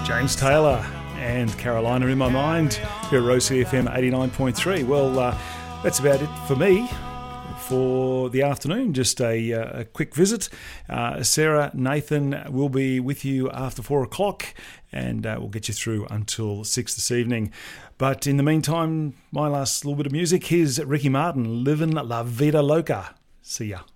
James Taylor and Carolina in my mind here at Rosie FM 89.3. Well, that's about it for me for the afternoon. Just a quick visit. Sarah, Nathan will be with you after 4 o'clock and we'll get you through until 6 this evening. But in the meantime, my last little bit of music, here's Ricky Martin, Livin' La Vida Loca. See ya.